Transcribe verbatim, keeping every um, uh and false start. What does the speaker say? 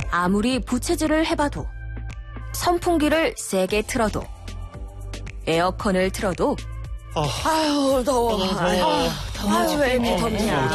아무리 부채질을 해봐도, 선풍기를 세게 틀어도, 에어컨을 틀어도 아, 아유, 더워. 더워, 더워. 아유, 더워 아유, 왜 이렇게 죽겠네. 덥냐.